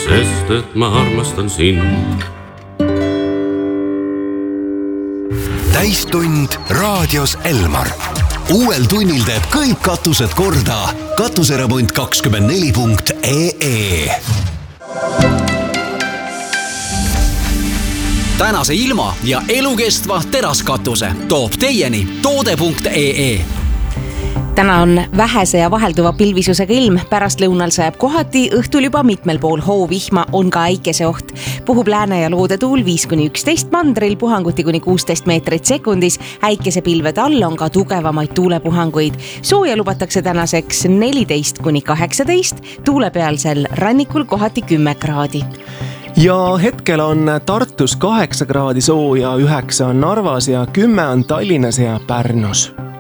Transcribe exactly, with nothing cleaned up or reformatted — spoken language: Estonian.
sest et ma armastan sind. Täistund raadios Elmar. Uuel tunnil teeb kõik katused korda. Katuseremont kakskümmend neli punkt ee. Tänase ilma ja elukestva teraskatuse toob teieni toode punkt ee. Täna on vähese ja vahelduva pilvisusega ilm, pärast lõunal sajab kohati, õhtul juba mitmel pool hoovihma, on ka äikese oht. Puhub lääne ja loode tuul viis kuni üksteist mandril, puhanguti kuni kuusteist meetrit sekundis, äikese pilvede all on ka tugevamaid tuulepuhanguid. Sooja lubatakse tänaseks neliteist kuni kaheksateist, tuulepealsel rannikul kohati kümme kraadi. Ja hetkel on Tartus kaheksa kraadi sooja, üheksa on Narvas ja kümme on Tallinnas ja Pärnus.